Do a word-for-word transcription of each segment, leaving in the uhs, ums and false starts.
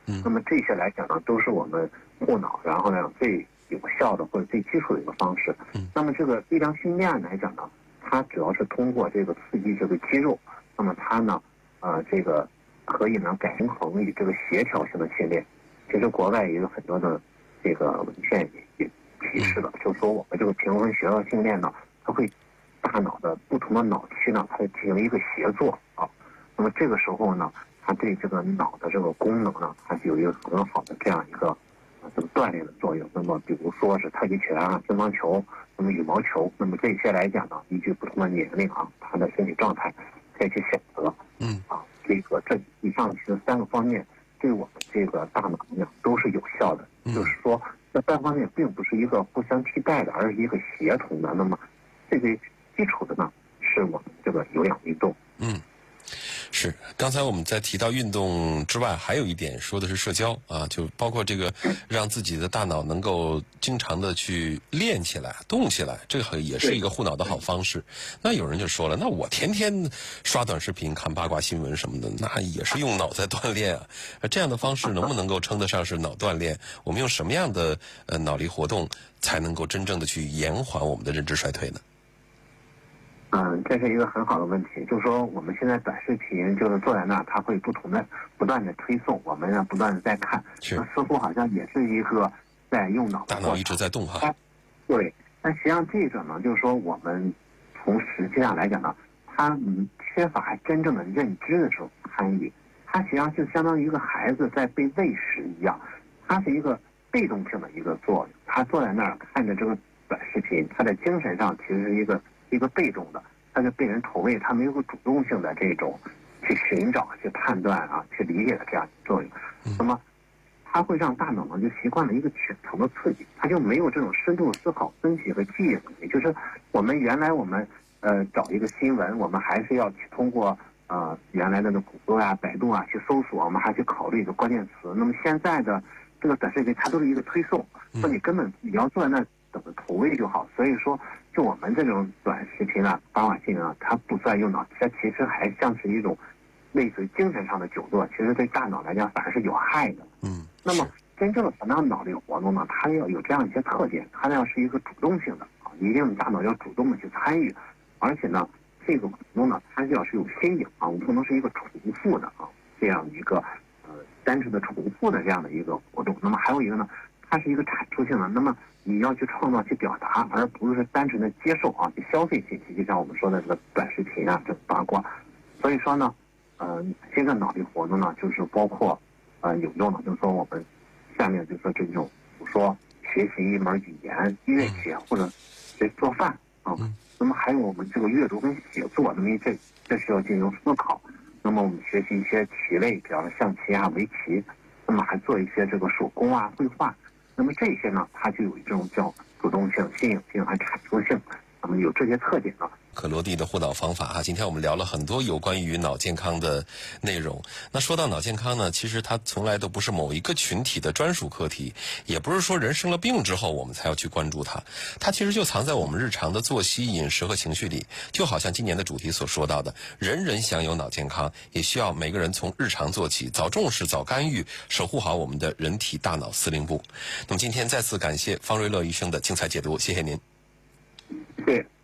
嗯， 那么这些来讲呢，都是我们护脑，然后呢最有效的或者最基础的一个方式。 嗯， 那么这个力量训练来讲呢，它主要是通过这个刺激这个肌肉，那么它呢，呃，这个可以呢改平衡与这个协调性的训练。其实国外也有很多的这个文献也提示了，就是说我们这个平衡协调训练呢，它会大脑的不同的脑区呢，它进行一个协作啊。那么这个时候呢，它对这个脑的这个功能呢，它是有一个很好的这样一个呃这个锻炼的作用。那么比如说是太极拳啊、乒乓球，那么羽毛球，那么这些来讲呢，依据不同的年龄啊，他的身体状态可以去选择。 嗯啊，这个这以上其实三个方面对我们这个大脑呢都是有效的。 嗯、 就是说，这三方面并不是一个互相替代的，而是一个协同的。那么这个基础的呢，是我们这个有氧运动。 嗯。是，刚才我们在提到运动之外，还有一点说的是社交啊，就包括这个让自己的大脑能够经常的去练起来、动起来，这个也是一个护脑的好方式。那有人就说了，那我天天刷短视频、看八卦新闻什么的，那也是用脑在锻炼啊。这样的方式能不能够称得上是脑锻炼？我们用什么样的呃脑力活动才能够真正的去延缓我们的认知衰退呢？ 嗯，这是一个很好的问题，就是说我们现在短视频就是坐在那儿，它会不同的不断的推送，我们呢不断的在看， 是似乎好像也是一个在用脑的大脑一直在动哈。 对，但实际上这个呢，就是说我们从实际上来讲呢，它嗯缺乏真正的认知的时候参与，它实际上就相当于一个孩子在被喂食一样，它是一个被动性的一个作用，他坐在那儿看着这个短视频，他在精神上其实是一个。一个被动的，他就被人投喂，他没有个主动性的这种去寻找、去判断啊、去理解的这样作用。那么，它会让大脑呢就习惯了一个浅层的刺激，它就没有这种深度思考、分析和记忆能力。就是我们原来我们呃找一个新闻，我们还是要去通过呃原来的那谷歌啊、百度啊去搜索，我们还去考虑一个关键词。那么现在的这个短视频，它都是一个推送，说你根本你要坐在那等着投喂就好。所以说。就我们这种短视频啊、八卦性啊，它不算用脑，它其实还像是一种类似于精神上的久坐，其实对大脑来讲反而是有害的。 嗯。 那么真正的什么样脑力活动呢？它要有这样一些特点，它要是一个主动性的啊，一定大脑要主动的去参与，而且呢，这个活动呢，它要是有新颖啊，我们不能是一个重复的啊，这样一个呃单纯的重复的这样的一个活动。那么还有一个呢，它是一个产出性的，那么。你要去创造、去表达，而不是单纯的接受啊，去消费信息。就像我们说的这个短视频啊，这个八卦。所以说呢，呃，这个脑力活动呢，就是包括呃有用的，就是说我们下面就是说这种，比如说学习一门语言、乐器或者学做饭啊。那么还有我们这个阅读跟写作，那么这这需要进行思考。那么我们学习一些棋类，比方说象棋啊、围棋，那么还做一些这个手工啊、绘画。那么这些呢，它就有一种叫主动性、新颖性和产出性，那么有这些特点呢。 可落地的护脑方法啊，今天我们聊了很多有关于脑健康的内容。那说到脑健康呢，其实它从来都不是某一个群体的专属课题，也不是说人生了病之后我们才要去关注它，它其实就藏在我们日常的作息、饮食和情绪里。就好像今年的主题所说到的，人人享有脑健康，也需要每个人从日常做起，早重视、早干预，守护好我们的人体大脑司令部。那么今天再次感谢方瑞乐医生的精彩解读，谢谢您。 谢谢。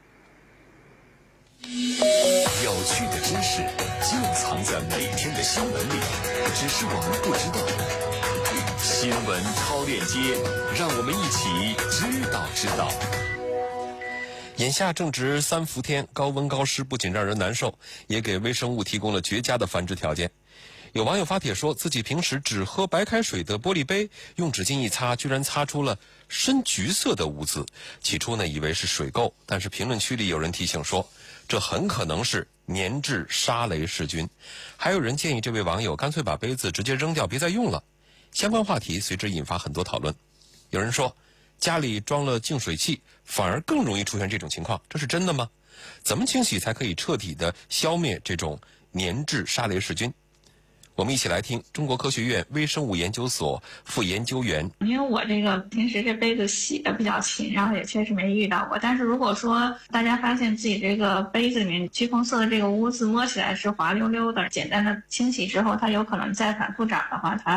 有趣的知识就藏在每天的新闻里，只是我们不知道。新闻超链接，让我们一起知道知道。 眼下正值三伏天，高温高湿不仅让人难受，也给微生物提供了绝佳的繁殖条件。有网友发帖说，自己平时只喝白开水的玻璃杯，用纸巾一擦，居然擦出了深橘色的污渍。起初呢，以为是水垢，但是评论区里有人提醒说，这很可能是粘质沙雷氏菌。还有人建议这位网友干脆把杯子直接扔掉，别再用了。相关话题随之引发很多讨论。有人说，家里装了净水器，反而更容易出现这种情况，这是真的吗？怎么清洗才可以彻底的消灭这种粘质沙雷氏菌？我们一起来听中国科学院微生物研究所副研究员。 因为我这个平时这杯子洗的比较勤，然后也确实没遇到过。但是如果说大家发现自己这个杯子里面橘红色的这个污渍摸起来是滑溜溜的，简单的清洗之后它有可能再反复长的话，它